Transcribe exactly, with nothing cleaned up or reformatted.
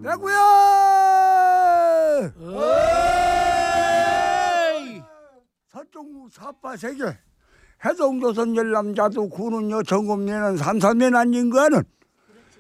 대구야! 서쪽 사파세계 해동조선 열남자도 구는 여 정금내는 삼삼년 안진거는